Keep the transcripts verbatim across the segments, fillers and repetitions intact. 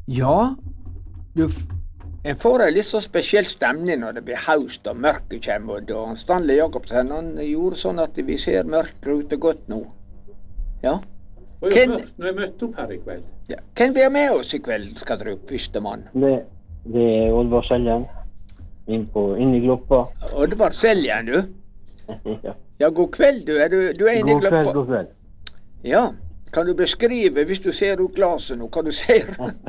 Ja, du, en får en litt så spesiell stemning når det blir haust og mørket kommer. Og Stanley Jacobsen han gjorde sånn at vi ser mørket ute godt nå. Ja. Og jeg har mørkt når jeg møtte opp her i kveld. Ja. Hvem vil ha med oss i kveld, skal tro, første mann? Det, det er Oddvar Seljen. Inn, på, inn i Gloppa. Oddvar Seljen, du? Ja. Ja, god kveld, du. Er du, du er inne i God Gloppa? kveld, god kveld. Ja. Kan du beskrive, hvis du ser ut glaset nå, hva du ser?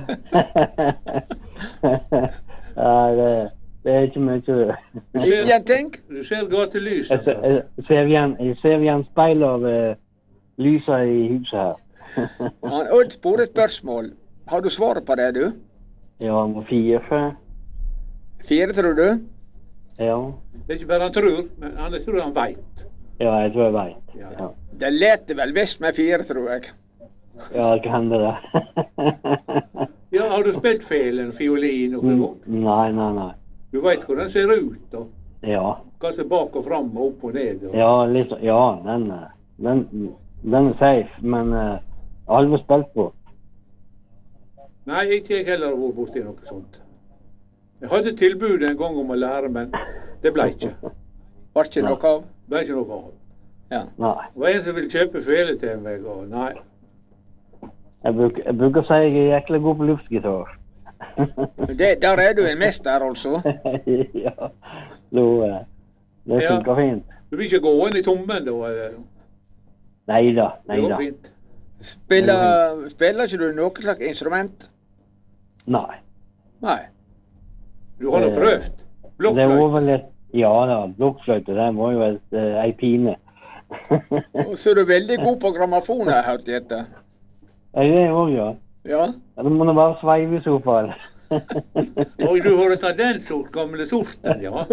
Ja, det, det er ikke mye. Ingenting? Du ser gatelys. Jeg, ser- jeg ser igjen, jeg ser igjen speil av uh, lyset i huset her. Han Odd spør et spørsmål. Har du svaret på det, du? Ja, må fire for. Fire, tror du? Ja. Det er ikke bare han tror, men han tror han vet. Ja, jeg tror jeg vet. Ja. Ja, Det lette vel visst med fire, tror jeg. ja det kan hende det. Ja, har du spilt felen, fiolin og Mm, noe? Nei, nei, nei. Du vet hvordan den ser ut, da. Ja, Hva som er bak og fram og opp og ned. Og... ja, litt, så- ja den, eh, den, den er safe, men uh, aldri spilt på. Nei, ikke jeg heller har vært borti noe sånt. Jeg hadde tilbud en gang om å lære, men det ble ikke. Var ikke noe av? Det ble ikke noe av. Ja. Nei. Det var en som ville kjøpe fele til meg, og nei. Jeg bruker, jeg bruker å si jeg er jækla god på luftgitar. Det, der er du en mester, altså. Ja, da, eh, det Ja. funker fint. Du vil ikke gå inn i tommen, da? eller? Neida, Det neida. går fint. Spiller, spiller ikke du noe slags instrument? Nei. Nei. Du har nå Eh, prøvd. Det Blokkfløyte. var vel et, ja da, blokkfløyte, den var jo et, uh, ei pine. Og så er du veldig god på grammofon, har jeg hørt etter. Er det òg, ja? Ja. Ja, da må det bare sveive i så fall. Og du har tatt den sort, gamle sorten, ja.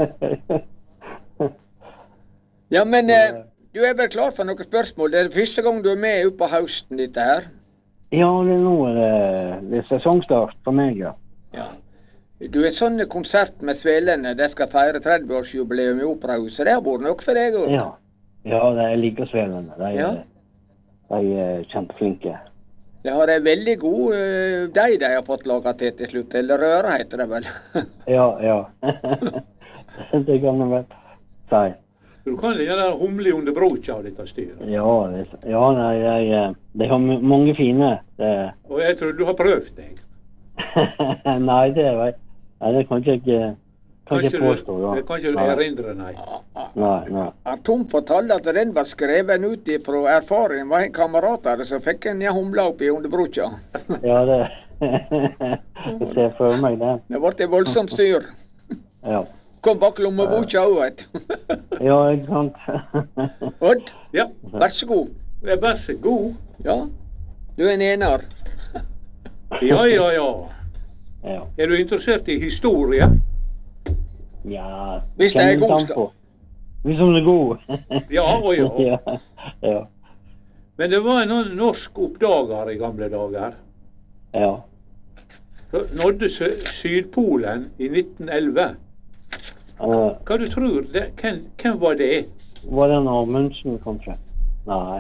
Ja, men eh, du er vel klar for noen spørsmål? Det er det første gang du er med oppe på høsten, dette her? Ja, det er nå det, det er sesongstart for meg, ja. Ja. Du, en sånn konsert med Svelene, det skal feire tretti-årsjubileum i Operahuset. Det har vært noe for deg òg? Ja, ja det er like svelende. De, Ja. de er kjempeflinke. Det har en veldig god uh, deig de har fått laga til til slutt. Eller røre, heter det vel. Ja, ja. Det kan jeg vel si. Du kan gjøre humle under brocha av dette styret. Ja, det, ja nei, de, de har m- mange fine. Det, Og jeg tror du har prøvd deg. nei, det, vet- nei, det kan ikke jeg kan ikke du, påstå. Ja. det kan ikke du Nei. erindre, nei. Nei, nei. Han Tom fortalte at den var skreven ut fra erfaring. Det var en kamerat av det som fikk en humle oppi under brocha. Ja, det jeg ser for meg det. Det ble et voldsomt styr. Ja, Kom bak lommeboka òg, vet du. ja ikke sant? Odd, Ja, vær så god. vær bare så god. Ja, du er en ener. Ja, ja, ja. Ja, Er du interessert i historie? ja Hvis det er kjenner god an skal- på. Hvis hun er god. Ja og ja. Ja, ja, Men det var en sånn norsk oppdager i gamle dager. ja. Så nådde Sø- Sydpolen i nitten elleve. Uh, Hva du tror? Det, hvem, hvem var det? var det en Amundsen, kanskje? Nei,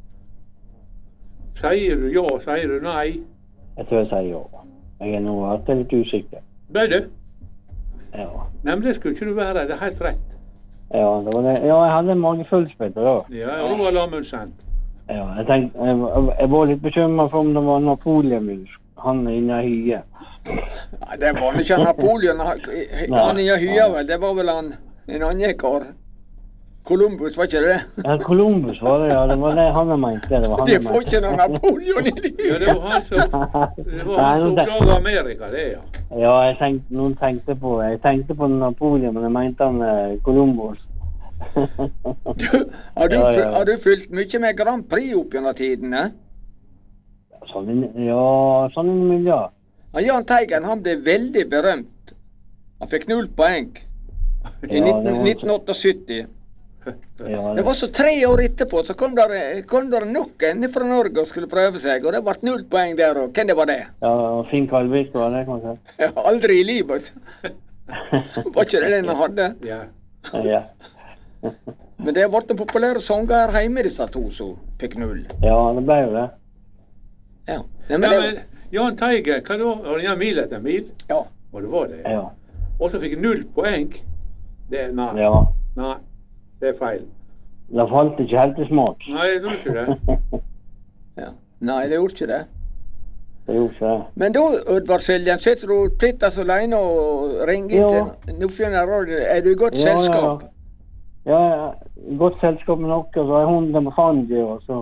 Sier du ja, sier du nei? jeg tror jeg sier ja. Jeg er nå alltid litt usikker. Ble du? Ja, Nei, men det skulle ikke du være. Det er helt rett. ja, det var det. Ja, jeg hadde en magefølelse da. Ja, Roald Amundsen. Ja, jeg, tenkte, jeg, jeg var litt bekymret for om det var Napoleon, han inne i hyet. Ja, det var ikke Napoleon. Han han i hya vel. Det var vel han en annen kar. Columbus, var ikke det? Ja, Columbus var det, ja. Det var det han jeg mente. Det var han Det jeg var mente. ikke noen Napoleon i det. Ja, det var han som, det var han som Nei, det- oppdaga Amerika, det, ja. Ja, jeg tenkte, noen tenkte på, jeg tenkte på Napoleon, men jeg mente han eh, Columbus. Har du, Ja, ja. har du fulgt mye med Grand Prix opp gjennom tidene? Sånn, inn- ja, sånn i miljøet. Ja, Jahn Teigen han ble veldig berømt. Han fikk null poeng i Ja, det nitten, var- nitten syttiåtte. Ja, Det var så tre år etterpå, så kom der, kom der noen fra Norge og skulle prøve seg, og det ble null poeng der òg. Hvem det var det? ja, Finn Kalvik var det, kanskje. Ja, aldri i livet. Var ikke det den han hadde? ja. Ja, Men det ble en populær sanger hjemme, disse to som fikk null. ja det ble jo det. Ja. Nei, Ja, men det, men Jahn Teigen, hva da? Var det en mil etter mil? Ja. Og det var det. Ja. Og så fikk jeg null poeng. Det, nei, Ja. nei, det er feil. Det falt ikke helt i smak. Nei, jeg tror ikke det. ja. Nei, det gjorde ikke det. Det gjorde ikke det. Men da, Oddvar Siljan, sitter du plittes alene og ringer Ja. til Nordfjordeid Radio. Er du i godt Ja, ja, ja. selskap? Ja, ja, i godt selskap med noe, så er hun med Fanji, og så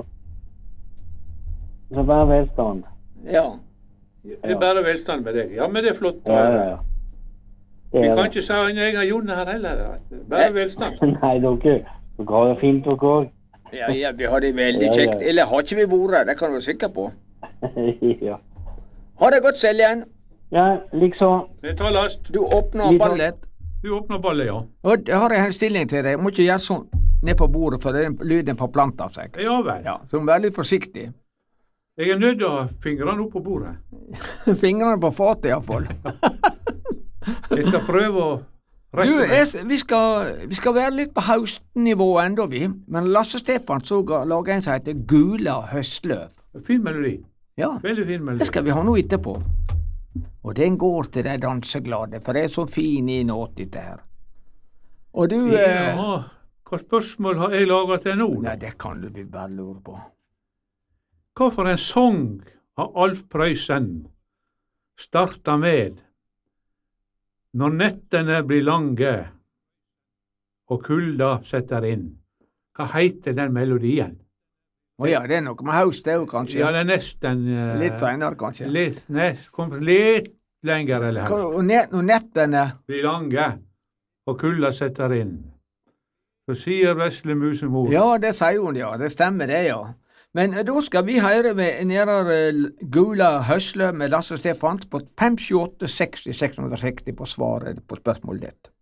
så bare velstand. Ja. Det er bare velstand med deg. Ja, men det er flott. Ja, ja, ja. Det Vi er kan det. ikke si en egen Jon her heller. Bare velstand. Nei, dere, dere har det fint dere òg. Ja, ja, vi har det veldig Ja, ja. kjekt. Eller har ikke vi vært, det kan du være sikker på. Ja. Ha det godt, Siljan. Ja, liksom. Det tar last. Du åpner Litt- ballet. Du åpner ballet, ja. Og jeg har en stilling til deg. Må ikke gjøre sånn ned på bordet, for den lyden forplanter seg. Ja vel. Ja, så vær litt forsiktig. Jeg er nødt til å ha fingrene opp på bordet. Fingrene på fatet, iallfall. Jeg skal prøve å Du, rekke meg. jeg, vi, skal, vi skal være litt på høstnivå ennå, vi. Men Lasse Stefan så lager en som heter Gula høstløv. Fin melodi. Ja, Veldig fin melodi. det skal vi ha nå etterpå. Og den går til de danseglade, for det er så fin innåt dette her. Og du eh, Ja, hva spørsmål har jeg laget til nå? Nei, det kan du bare lure på. Hva for en sang har Alf Prøysen starta med når nettene blir lange og kulda setter inn? Hva heter den melodien? Å ja, det er noe med høst, det òg, kanskje? Ja, det er nesten eh, Litt seinere, kanskje? Litt, nest, kom, litt lenger eller Hva- her. Og net, når nettene Blir lange og kulda setter inn. Så sier vesle musemor. Ja, det sier hun, ja. Det stemmer, det, ja. Men eh, da skal vi høre med nærere Gula høsle med Lasse Stefans på fem sju åtte seksti seks seksti på svaret på spørsmålet ditt.